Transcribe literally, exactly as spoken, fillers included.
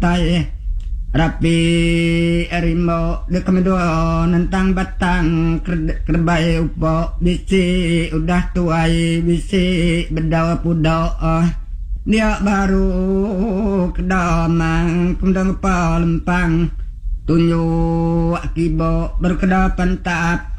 tai rapi erimo de kemedo nentang batang kerbai upo bisi udah tuai bisi bedawa pudo dia baru kedamang kemudian lempang tunjuk akibo berkedapan taap